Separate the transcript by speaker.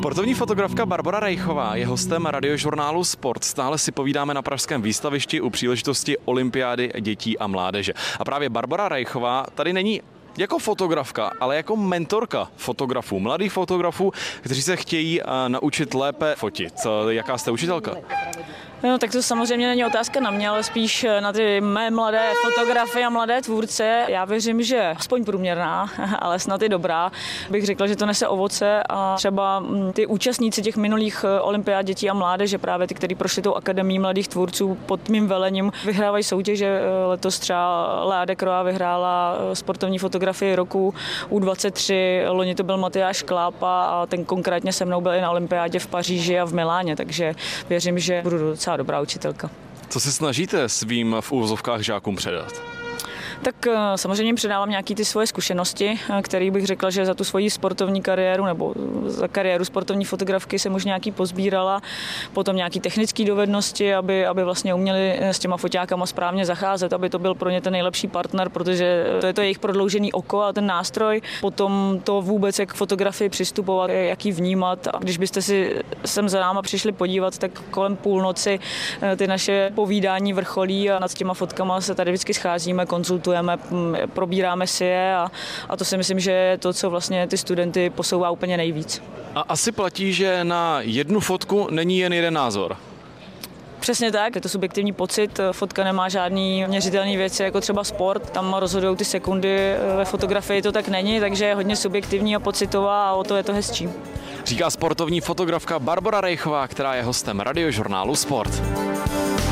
Speaker 1: Sportovní fotografka Barbora Rejchová je hostem radiožurnálu Sport. Stále si povídáme na pražském výstavišti u příležitosti olympiády dětí a mládeže. A právě Barbora Rejchová tady není jako fotografka, ale jako mentorka fotografů, mladých fotografů, kteří se chtějí naučit lépe fotit. Jaká jste učitelka?
Speaker 2: No, tak to samozřejmě není otázka na mě, ale spíš na ty mé mladé fotografy a mladé tvůrce. Já věřím, že aspoň průměrná, ale snad i dobrá. Bych řekla, že to nese ovoce a třeba ty účastníci těch minulých olympiád dětí a mládeže, právě ty, kteří prošli tou akademií mladých tvůrců pod mým velením, vyhrávají soutěže. Letos třeba Lea Dekroa vyhrála sportovní fotografii roku U23, loni to byl Matyáš Klápa a ten konkrétně se mnou byl i na olympiádě v Paříži a v Miláně, takže věřím, že budu docela dobrá učitelka.
Speaker 1: Co se snažíte svým v úvozovkách žákům předat?
Speaker 2: Tak samozřejmě předávám nějaké ty svoje zkušenosti, které bych řekla, že za tu svoji sportovní kariéru nebo za kariéru sportovní fotografky jsem už nějaký pozbírala. Potom nějaké technické dovednosti, aby vlastně uměli s těma foťákama správně zacházet, aby to byl pro ně ten nejlepší partner, protože to je to jejich prodloužený oko a ten nástroj. Potom to vůbec, jak k fotografii přistupovat, jak ji vnímat. A když byste si sem za náma přišli podívat, tak kolem půlnoci ty naše povídání vrcholí a nad těma fotkama se tady vždycky scházíme, konzultujeme, probíráme si je a to si myslím, že je to, co vlastně ty studenty posouvá úplně nejvíc.
Speaker 1: A asi platí, že na jednu fotku není jen jeden názor.
Speaker 2: Přesně tak, je to subjektivní pocit, fotka nemá žádný měřitelný věci, jako třeba sport, tam rozhodují ty sekundy, ve fotografii to tak není, takže je hodně subjektivní a pocitová a o to je to hezčí.
Speaker 1: Říká sportovní fotografka Barbora Rejchová, která je hostem radiožurnálu Sport.